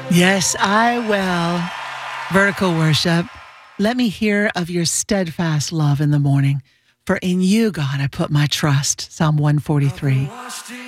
Yes, I will. Vertical worship. Let me hear of your steadfast love in the morning. For in you, God, I put my trust. Psalm 143.